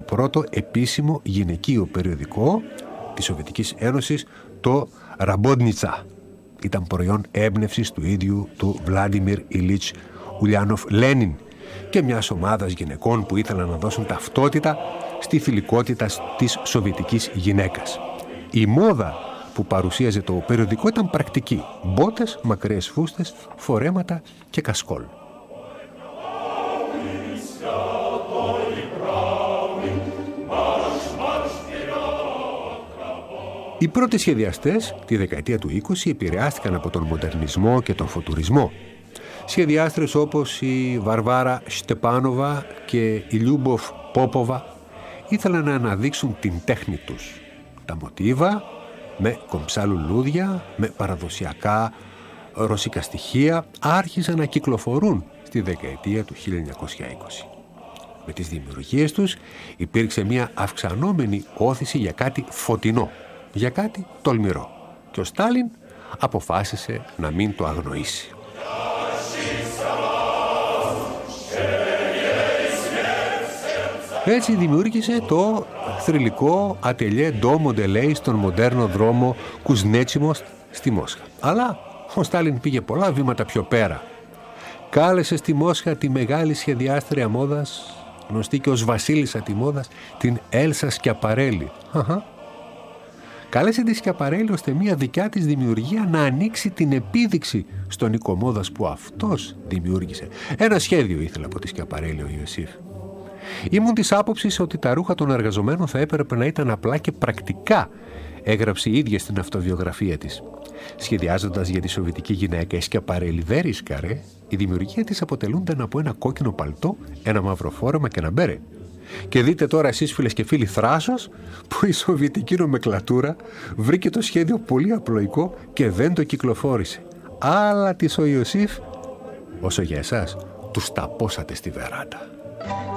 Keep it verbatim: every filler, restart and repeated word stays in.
πρώτο επίσημο γυναικείο περιοδικό της Σοβιετικής Ένωσης, το Ραμπόντνιτσα. Ήταν προϊόν έμπνευσης του ίδιου του Βλάντιμιρ Ιλίτς Ουλιάνοφ Λένιν και μιας ομάδας γυναικών που ήθελαν να δώσουν ταυτότητα στη θηλυκότητα της σοβιετικής γυναίκας. Η μόδα που παρουσίαζε το περιοδικό ήταν πρακτική. Μπότες, μακριές φούστες, φορέματα και κασκόλ. Οι πρώτοι σχεδιαστές τη δεκαετία του είκοσι επηρεάστηκαν από τον μοντερνισμό και τον φωτουρισμό. Σχεδιάστρες όπως η Βαρβάρα Στεπάνοβα και η Λιούμποφ Πόποβα ήθελαν να αναδείξουν την τέχνη τους. Τα μοτίβα με κομψά λουλούδια, με παραδοσιακά ρωσικά στοιχεία άρχισαν να κυκλοφορούν στη δεκαετία του χίλια εννιακόσια είκοσι. Με τις δημιουργίες τους υπήρξε μια αυξανόμενη όθηση για κάτι φωτεινό, για κάτι τολμηρό. Και ο Στάλιν αποφάσισε να μην το αγνοήσει. Έτσι δημιούργησε το θρυλικό ατελιέ Ντό Μοντελέι στον μοντέρνο δρόμο Κουζνέτσιμος στη Μόσχα. Αλλά ο Στάλιν πήγε πολλά βήματα πιο πέρα. Κάλεσε στη Μόσχα τη μεγάλη σχεδιάστρια μόδας, γνωστή και ως βασίλισσα τη μόδας, την Έλσα Σκιαπαρέλη. Αχα. Κάλεσε τη Σκιαπαρέλη ώστε μια δικιά της δημιουργία να ανοίξει την επίδειξη στον οίκο μόδας που αυτός δημιούργησε. Ένα σχέδιο ήθελε από τη Σκιαπαρέλη ο Ιωσήφ. Ήμουν της άποψης ότι τα ρούχα των εργαζομένων θα έπρεπε να ήταν απλά και πρακτικά, έγραψε η ίδια στην αυτοβιογραφία της. Σχεδιάζοντας για τη σοβιετική γυναίκα η Σκιαπαρέλη δεν ρίσκαρε, η δημιουργία της αποτελούνταν από ένα κόκκινο παλτό, ένα μαύρο φόρεμα και ένα μπέρε. Και δείτε τώρα εσείς φίλες και φίλοι θράσος που η σοβιετική νομεκλατούρα βρήκε το σχέδιο πολύ απλοϊκό και δεν το κυκλοφόρησε. Αλλά της ο Ιωσήφ, όσο για εσάς, τους ταπώσατε στη βεράντα.